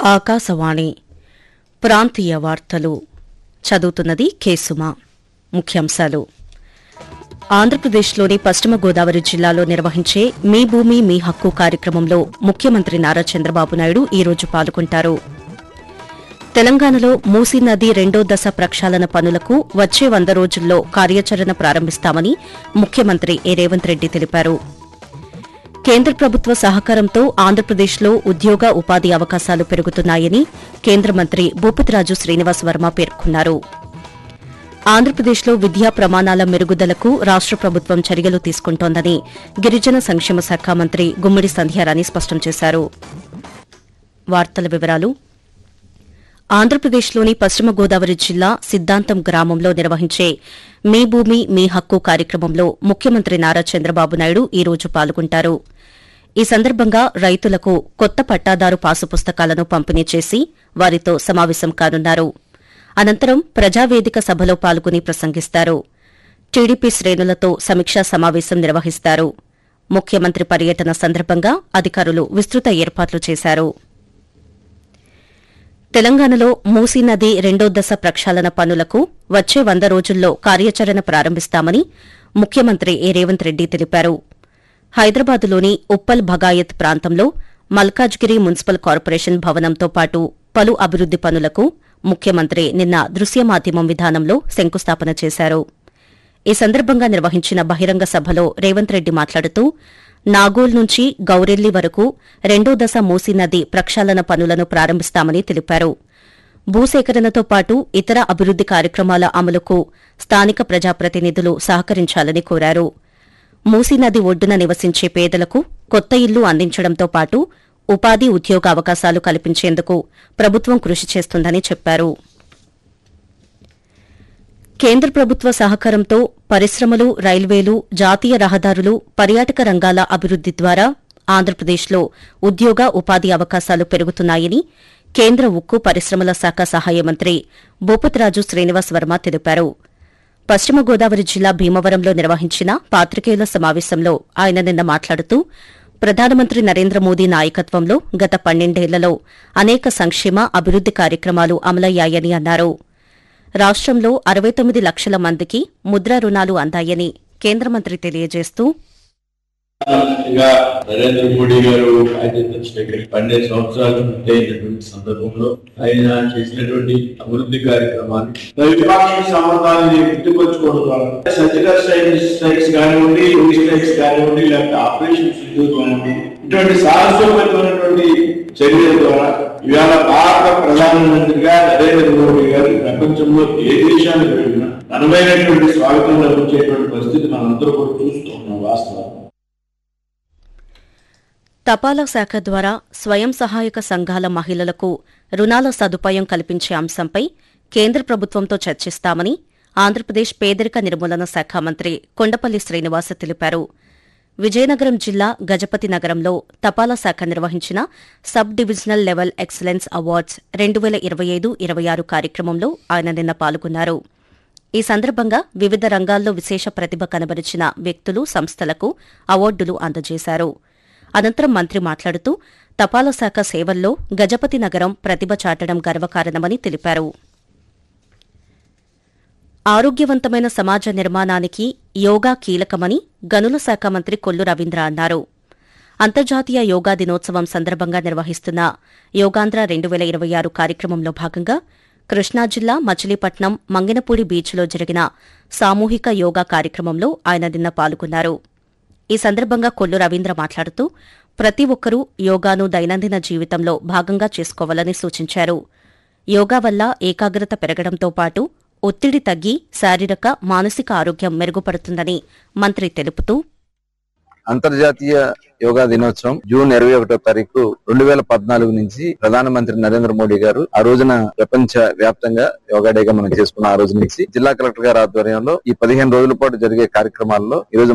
ఆకాశవాణి ప్రాంతీయ వార్తలు చదువుతున్నది కేసుమా. ముఖ్యాంశాలు: ఆంధ్రప్రదేశ్లోని పశ్చిమ గోదావరి జిల్లాలో నిర్వహించే మీ భూమి మీ హక్కు కార్యక్రమంలో ముఖ్యమంత్రి నారా చంద్రబాబు నాయుడు ఈ రోజు పాల్గొంటారు. తెలంగాణలో మూసీ నది రెండో దశ ప్రక్షాళన పనులకు వచ్చే 100 రోజుల్లో కార్యాచరణ ప్రారంభిస్తామని ముఖ్యమంత్రి రేవంత్ రెడ్డి తెలిపారు. కేంద్ర ప్రభుత్వ సహకారంతో ఆంధ్రప్రదేశ్లో ఉద్యోగ ఉపాధి అవకాశాలు పెరుగుతున్నాయని కేంద్ర మంత్రి భూపతిరాజు శ్రీనివాస్ వర్మ పేర్కొన్నారు. ఆంధ్రప్రదేశ్లో విద్యా ప్రమాణాల మెరుగుదలకు రాష్ట ప్రభుత్వం చర్యలు తీసుకుంటోందని గిరిజన సంక్షేమ శాఖ మంత్రి గుమ్మిడి సంధ్యారాణి స్పష్టం చేశారు. వార్తల వివరాలు: ఆంధ్రప్రదేశ్లోని పశ్చిమ గోదావరి జిల్లా సిద్దాంతం గ్రామంలో నిర్వహించే మీ భూమి మీ హక్కు కార్యక్రమంలో ముఖ్యమంత్రి నారా చంద్రబాబు నాయుడు ఈ రోజు పాల్గొంటారు. ఈ సందర్భంగా రైతులకు కొత్త పట్టాదారు పాసు పుస్తకాలను పంపిణీ చేసి వారితో సమావేశం కానున్నారు. అనంతరం ప్రజావేదిక సభలో పాల్గొని ప్రసంగిస్తారు. టీడీపీ శ్రేణులతో సమీక్షా సమావేశం నిర్వహిస్తారు. ముఖ్యమంత్రి పర్యటన సందర్భంగా అధికారులు విస్తృత ఏర్పాట్లు చేశారు. తెలంగాణలో మూసీ నది రెండో దశ ప్రక్షాళన పనులకు వచ్చే 100 రోజుల్లో కార్యాచరణ ప్రారంభిస్తామని ముఖ్యమంత్రి రేవంత్ రెడ్డి తెలిపారు. హైదరాబాద్లోని ఉప్పల్ భగాయత్ ప్రాంతంలో మల్కాజ్గిరి మున్సిపల్ కార్పొరేషన్ భవనంతో పాటు పలు అభివృద్ది పనులకు ముఖ్యమంత్రి నిన్న దృశ్య మాధ్యమం విధానంలో శంకుస్థాపన చేశారు. ఈ సందర్భంగా నిర్వహించిన బహిరంగ సభలో రేవంత్ రెడ్డి మాట్లాడుతూ నాగోల్ నుంచి గౌరెల్లి వరకు రెండో దశ మూసీ నది ప్రక్షాళన పనులను ప్రారంభిస్తామని తెలిపారు. భూసేకరణతో పాటు ఇతర అభివృద్ది కార్యక్రమాల అమలుకు స్థానిక ప్రజాప్రతినిధులు సహకరించాలని కోరారు. మూసీ నది ఒడ్డున నివసించే పేదలకు కొత్త ఇల్లు అందించడంతో పాటు ఉపాధి ఉద్యోగ అవకాశాలు కల్పించేందుకు ప్రభుత్వం కృషి చేస్తుందని చెప్పారు. కేంద్ర ప్రభుత్వ సహకారంతో పరిశ్రమలు, రైల్వేలు, జాతీయ రహదారులు, పర్యాటక రంగాల అభివృద్ది ద్వారా ఆంధ్రప్రదేశ్లో ఉద్యోగ ఉపాధి అవకాశాలు పెరుగుతున్నాయని కేంద్ర ఉక్కు పరిశ్రమల శాఖ సహాయ మంత్రి భూపతిరాజు శ్రీనివాస్ వర్మ తెలిపారు. పశ్చిమ గోదావరి జిల్లా భీమవరంలో నిర్వహించిన పాత్రికేయుల సమావేశంలో ఆయన నిన్న మాట్లాడుతూ ప్రధానమంత్రి నరేంద్ర మోదీ నాయకత్వంలో గత 12 ఏళ్లలో అనేక సంక్షేమ అభివృద్ది కార్యక్రమాలు అమలయ్యాయని అన్నారు. రాష్టంలో 69 లక్షల మందికి ముద్రా రుణాలు అందాయని కేంద్ర మంత్రి తెలియజేస్తూ నరేంద్ర మోడీ గారు బాధ్యతలు స్వీకరించి 12 సంవత్సరాలు పూర్తయినటువంటి సందర్భంలో ఆయన చేసినటువంటి అభివృద్ధి కార్యక్రమాలు ద్వైపాక్షిక సంబంధాన్ని గుర్తుపరచుకోవడం ద్వారా సర్జికల్ స్ట్రైక్స్ కానివ్వండి, స్ట్రైక్స్ కానివ్వండి, లేకపోతే ఆపరేషన్ సింధూర్ కానివ్వండి, ఇటువంటి సాహసోపేతమైనటువంటి చర్యల ద్వారా ఇవాళ భారత ప్రధానమంత్రిగా నరేంద్ర మోడీ గారు ప్రపంచంలో ఏ దేశానికి వెళ్ళినా ఘనమైనటువంటి స్వాగతం లభించేటువంటి పరిస్థితి మనందరూ కూడా చూస్తున్నాం. వాస్తవం తపాలా శాఖ ద్వారా స్వయం సహాయక సంఘాల మహిళలకు రుణాల సదుపాయం కల్పించే అంశంపై కేంద్ర ప్రభుత్వంతో చర్చిస్తామని ఆంధ్రప్రదేశ్ పేదరిక నిర్మూలన శాఖ మంత్రి కొండపల్లి శ్రీనివాస్ తెలిపారు. విజయనగరం జిల్లా గజపతి నగరంలో తపాలా శాఖ నిర్వహించిన sub divisional level excellence awards 2025-26 కార్యక్రమంలో ఆయన నిన్న పాల్గొన్నారు. ఈ సందర్భంగా వివిధ రంగాల్లో విశేష ప్రతిభ కనబరిచిన వ్యక్తులు, సంస్థలకు అవార్డులు అందజేశారు. అనంతరం మంత్రి మాట్లాడుతూ తపాలా శాఖ సేవల్లో గజపతి నగరం ప్రతిభ చాటడం గర్వకారణమని తెలిపారు. ఆరోగ్యవంతమైన సమాజ నిర్మాణానికి యోగా కీలకమని గనుల శాఖ మంత్రి కొల్లు రవీంద్ర అన్నారు. అంతర్జాతీయ యోగా దినోత్సవం సందర్భంగా నిర్వహిస్తున్న యోగాంధ్ర 2026 కార్యక్రమంలో భాగంగా కృష్ణా జిల్లా మచిలీపట్నం మంగినపూడి బీచ్లో జరిగిన సామూహిక యోగా కార్యక్రమంలో ఆయన నిన్న పాల్గొన్నారు. ఈ సందర్భంగా కొల్లు రవీంద్ర మాట్లాడుతూ ప్రతి ఒక్కరూ యోగాను దైనందిన జీవితంలో భాగంగా చేసుకోవాలని సూచించారు. యోగా వల్ల ఏకాగ్రత పెరగడంతో పాటు ఒత్తిడి తగ్గి శారీరక, మానసిక ఆరోగ్యం మెరుగుపడుతుందని మంత్రి తెలుపుతూ అంతర్జాతీయ యోగా దినోత్సవం జూన్ 21వ తారీఖు 2014 నుంచి ప్రధానమంత్రి నరేంద్ర మోడీ గారు ఆ రోజున ప్రపంచ వ్యాప్తంగా యోగా డేగా మనం చేసుకున్న ఆ రోజు నుంచి జిల్లా కలెక్టర్ గారి ఆధ్వర్యంలో ఈ 15 రోజుల పాటు జరిగే కార్యక్రమాల్లో ఈ రోజు